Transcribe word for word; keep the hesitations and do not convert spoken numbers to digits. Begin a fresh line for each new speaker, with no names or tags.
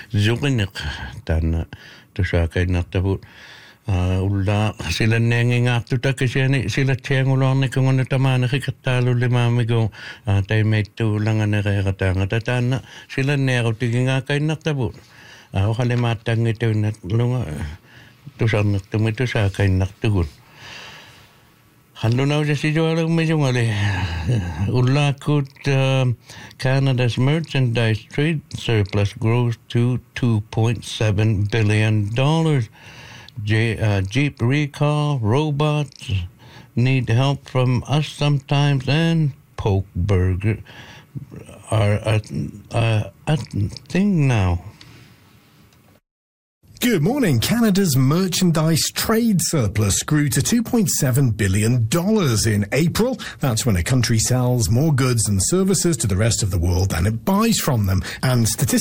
zuqineq taanna tusaakainnertavut ulla silanniangingaartuta kisiani silatsiangulaarnikunguna tamaanerikattaalullimaamigu taimeittuulanganereerataanga taanna silanniarutigingaakainnertavut oqalimaattanngituunnat lunga tusarnertumi tusaakainnertugun Hallunausijualumijungale Ullakut Canada's merchandise trade surplus grows to two point seven billion dollars. J, uh, Jeep recall, robots need help from us sometimes, and poke burger are a, a, a thing now.
Good morning. Canada's merchandise trade surplus grew to two point seven billion dollars in April. That's when a country sells more goods and services to the rest of the world than it buys from them. And statistics